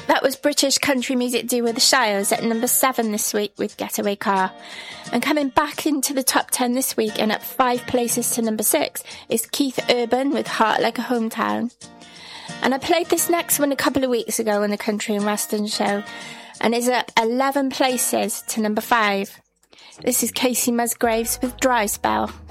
That was British country music duo The Shires at number 7 this week with Getaway Car. And coming back into the top 10 this week and up 5 places to number 6 is Keith Urban with Heart Like a Hometown. And I played this next one a couple of weeks ago on the Country and Western show and is up 11 places to number 5. This is Casey Musgraves with Dry Spell.